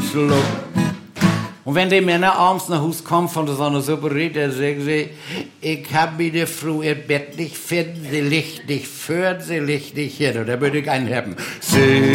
Schluck. Und wenn die Männer abends nach Hause kommen von so einer Supperie, dann sagen sie, ich hab mir die Frau ihr Bett nicht finden, sie liegt nicht für, sie liegt nicht hin. Und da würde ich einen haben.